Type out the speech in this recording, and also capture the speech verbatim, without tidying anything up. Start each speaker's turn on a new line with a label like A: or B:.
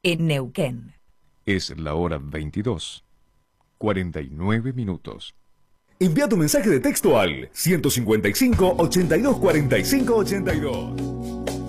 A: en Neuquén.
B: Es la hora veintidós, cuarenta y nueve minutos.
C: Envía tu mensaje de texto al ciento cincuenta y cinco, ochenta y dos, cuarenta y cinco, ochenta y dos.